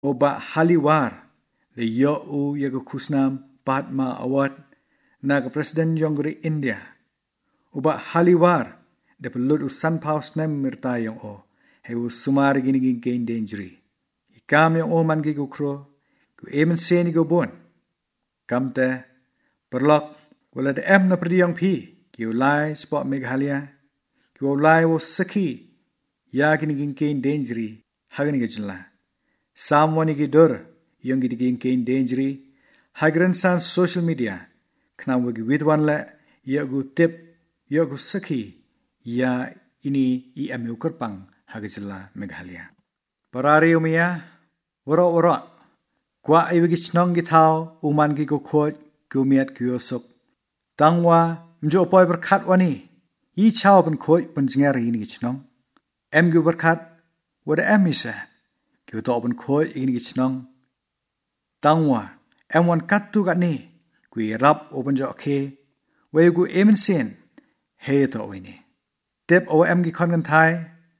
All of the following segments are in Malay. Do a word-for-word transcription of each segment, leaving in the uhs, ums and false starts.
Oba haliwar le yo u yaga kusnam Padma Award naga Presiden Yonggri India. Oba haliwar de pelut usan paus nem mirta yang o hewu sumar gini gini gain dangery. Ikam yang o man gi kro ku emen seni go bon. Kam te perlok wala de em na perdi yang pi ki ulai spot Meghalaya ki ulai wo saki ya gini gini gain dangery hagani gajla. Samwani gi dor yang gini gini gain dangery hagran san social media kna wagi widwan la ya gu tip ya gu saki ya ini i ame ukerpang hagajla Meghalaya. Parari umia woro woro kwa ibigi chnong gi thao uman gi ko khoj kumiat kyosok tangwa mjo poi berkhat wani yi chao pen khoj pen jnger ini gi chnong em gi berkhat wada em isa ki to pen khoj ini gi chnong tangwa em wan kat tu gat ni kui rap open jo khe we gu emen sen he to wini tep o em gi khon gan thai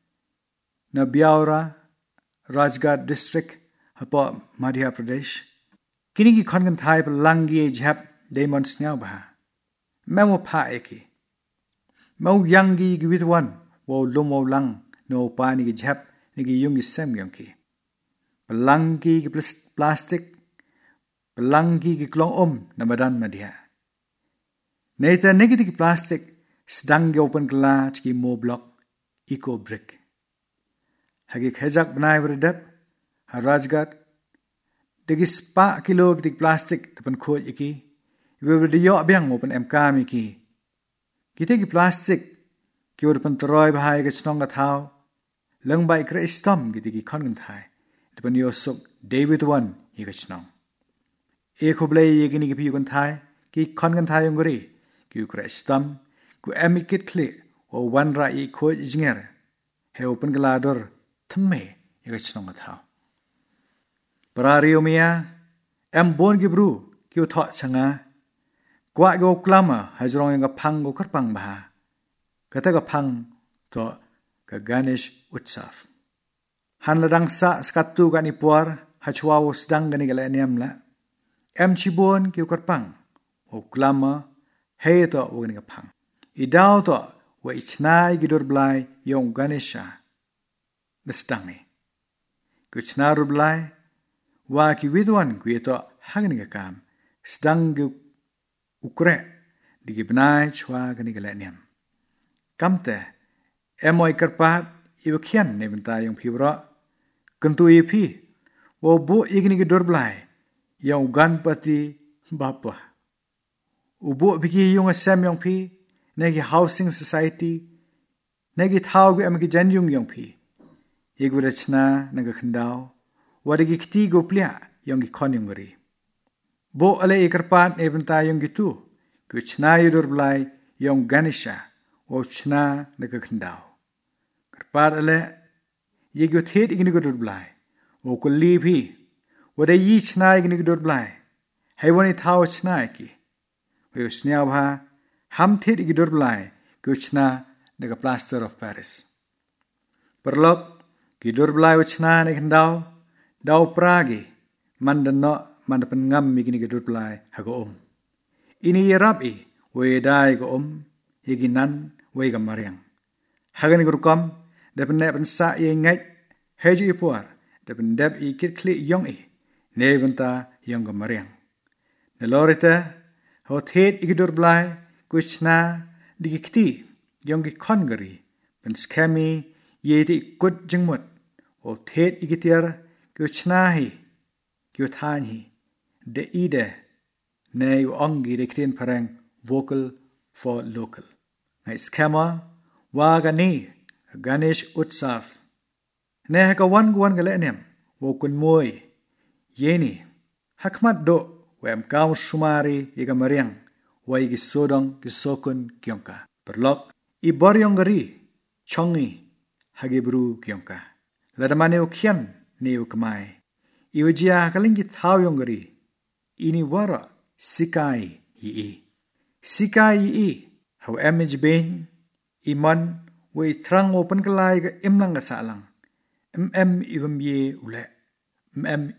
na biaura Rajgarh district hapo Madhya Pradesh kini ki khon gan thai langi jhap demon snyau ba mawo pha eki mau yangi gi with one wo lumo lang no pa ni gi jhap ni gi yung gi sem yang ki langi gi plastic langi gi klong om na badan madhya neta negative plastic sedang gi open glass ki mo block eco brick hagi khajak banai berdap Rajgarh degi spa kilo dik plastik depan khoj iki ibe berdio abyang open mk mi ki kite gi plastik ki ur pen troy bahai ge chnong ga thau lang bai kre stom gi digi khon gan thai depan yo sok David one hi ge chnong e khoblei ye gi ni gi pi gan thai ki khon gan thai ngori ki kre stom ku emikit kle o wan ra i khoj jinger he open glador thme ye ge chnong ga thau Parari umia em bon gibru kiu thọ changa kwa go klama hajrong yang phang go karpang ba kata ga phang to ka Ganesh Utsav han ladang sa skatu ga ni puar hachwa wo sedang gani gala niam la em chibon kiu karpang o klama he to wo ni ga phang idao to wa ichnai gidur blai yong Ganesha nastangi kuchna rublai wa ki widwan kweto hagni ga kam stang gu ukre digi bnai chwa gani ga leniam kamte emoy karpat ibkhian ne benta yong phibra kuntu ipi wo bu igni gi dorblai yong ganpati bapa ubu bigi yong asam yong phi negi housing society negi thau gu amgi janjung yong phi igurachna naga khandao wadagi kiti go plia yong gi khon yong ri bo ale ikarpat e benta yong gi tu kuchna yudur blai yong Ganesha o chna naga khandao karpat ale yego thet igni go dur blai o ko li phi wada yi chna igni go dur blai haywani thao chna ki we snya bha ham thet igi dur blai kuchna naga plaster of Paris perlok gi dur blai chna ne khandao Dau pragi mandano mandapan ngam migini gedut pelai hago om. Ini yerapi we dai go om yiginan we gamariang. Hagani gurukam dapan dapan sa ye ngai heju ipuar dapan dap i kit kli yong i ne benta yong gamariang. Nelorita ho thet igidur blai kuchna digikti yong gi khongari pen skami ye di kut jingmut o thet igitiar kuchnahi kuthani de ide ne ongi de krin parang vocal for local ngai skema wagani Ganesh Utsav ne ka wan gwan gale nem wo kun moy yeni hakmat do wem kaw sumari yiga mariang wai gi sodong gi sokun kyongka perlok i boryongari chongi hagibru kyongka ladamane ukhian Neu kemai. Iwajia kalingi thau yongari. Ini wara sikai yi. Sikai yi. How image being. Iman. We trang open kalai ga imlang ga salang. Mm iwam ye ule. Mm